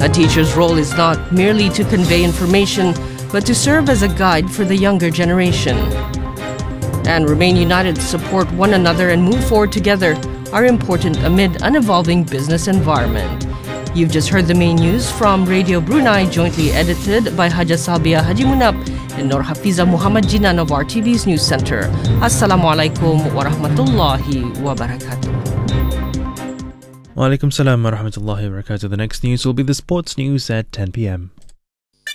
A teacher's role is not merely to convey information, but to serve as a guide for the younger generation. And remain united to support one another and move forward together are important amid an evolving business environment. You've just heard the main news from Radio Brunei, jointly edited by Haja Salbia Haji Munab and Nur Hafiza Muhammad Jinan of RTV's News Center. Assalamualaikum warahmatullahi wabarakatuh. Walaikum salam wa rahmatullahi wa barakatuh. The next news will be the sports news at 10 p.m.